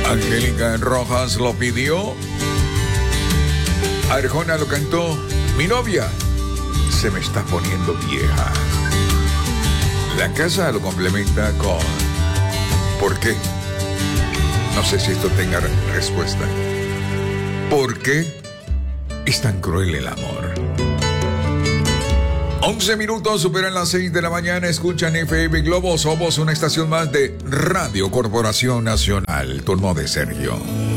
Angélica Rojas lo pidió. Arjona lo cantó. Mi novia se me está poniendo vieja. La casa lo complementa con ¿por qué? No sé si esto tenga respuesta. ¿Por qué es tan cruel el amor? 11 minutos, superan las 6 de la mañana. Escuchan FM Globo. Somos una estación más de Radio Corporación Nacional. Turno de Sergio.